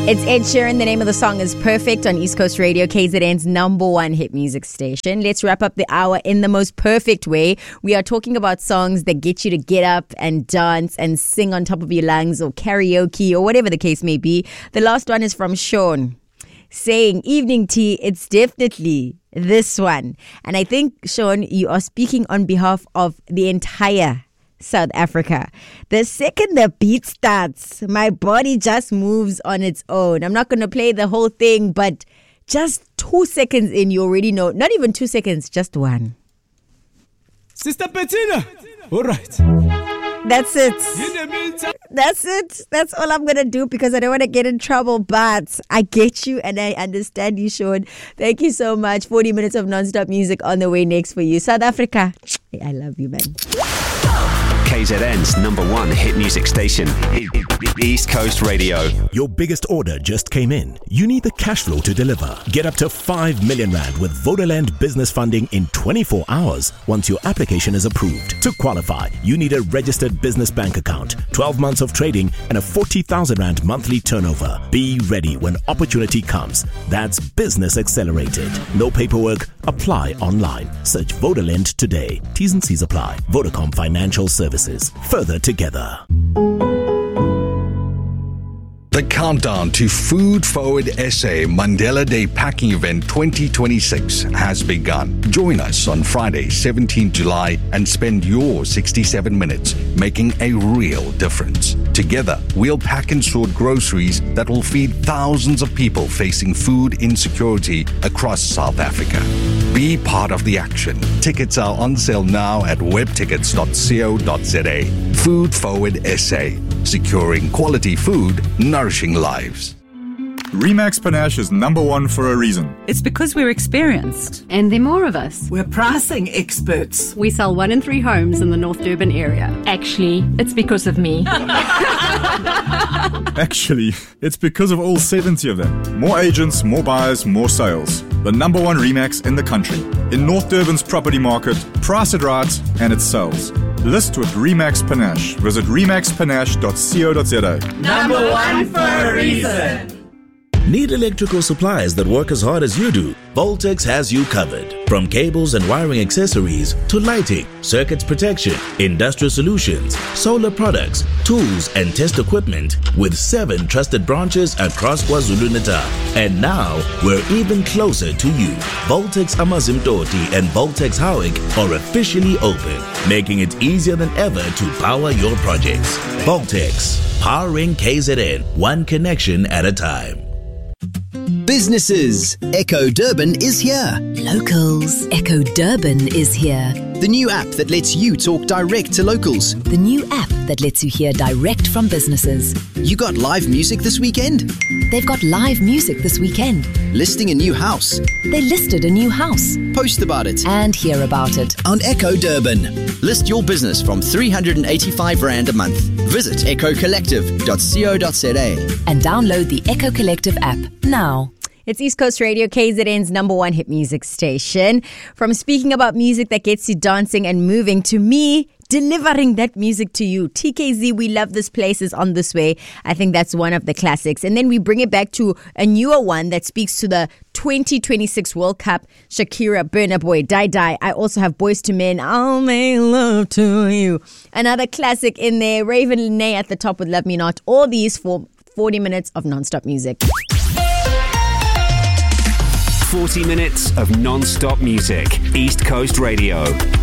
It's Ed Sheeran. The name of the song is Perfect on East Coast Radio, KZN's number one hit music station. Let's wrap up the hour in the most perfect way. We are talking about songs that get you to get up and dance and sing on top of your lungs or karaoke or whatever the case may be. The last one is from Sean saying, evening tea, it's definitely this one. And I think, Sean, you are speaking on behalf of the entire South Africa. The second the beat starts, my body just moves on its own. I'm not going to play the whole thing, but just 2 seconds in, you already know. Not even 2 seconds, just one. Sister Bettina, all right. That's it. That's it. That's all I'm going to do because I don't want to get in trouble. But I get you and I understand you, Sean. Thank you so much. 40 minutes of non-stop music on the way next for you. South Africa, I love you, man. KZN's number one hit music station, East Coast Radio. Your biggest order just came in. You need the cash flow to deliver. Get up to 5 million rand with Vodaland business funding in 24 hours once your application is approved. To qualify, you need a registered business bank account, 12 months of trading, and a 40,000 rand monthly turnover. Be ready when opportunity comes. That's Business Accelerated. No paperwork. Apply online. Search Vodaland today. T's and C's apply. Vodacom Financial Services. Further together. The countdown to Food Forward SA Mandela Day Packing Event 2026 has begun. Join us on Friday, 17 July and spend your 67 minutes making a real difference. Together, we'll pack and sort groceries that will feed thousands of people facing food insecurity across South Africa. Be part of the action. Tickets are on sale now at webtickets.co.za. Food Forward SA. Securing quality food, nourishing lives. Remax Panache is number one for a reason. It's because we're experienced. And there are more of us. We're pricing experts. We sell 1 in 3 homes in the North Durban area. Actually, it's because of me. Actually, it's because of all 70 of them. More agents, more buyers, more sales. The number one Remax in the country. In North Durban's property market, price it right and it sells. List with Remax Panache. Visit remaxpanache.co.za. Number one for a reason. Need electrical supplies that work as hard as you do? Voltex has you covered. From cables and wiring accessories to lighting, circuits protection, industrial solutions, solar products, tools and test equipment with 7 trusted branches across KwaZulu-Natal. And now we're even closer to you. Voltex Amazimtoti and Voltex Howick are officially open, making it easier than ever to power your projects. Voltex, powering KZN, one connection at a time. Businesses, Echo Durban is here. Locals, Echo Durban is here. The new app that lets you talk direct to locals. The new app that lets you hear direct from businesses. You got live music this weekend? They've got live music this weekend. Listing a new house? They listed a new house. Post about it. And hear about it. On Echo Durban. List your business from 385 Rand a month. Visit echocollective.co.za. And download the Echo Collective app now. It's East Coast Radio, KZN's number one hit music station. From speaking about music that gets you dancing and moving to me delivering that music to you. TKZ, We Love This Place is on this way. I think that's one of the classics. And then we bring it back to a newer one that speaks to the 2026 World Cup. Shakira, Burna Boy, Die Die. I also have Boys to Men, I'll make love to you. Another classic in there. Raven Lene at the top with Love Me Not. All these for 40 minutes of non-stop music. 40 minutes of non-stop music. East Coast Radio.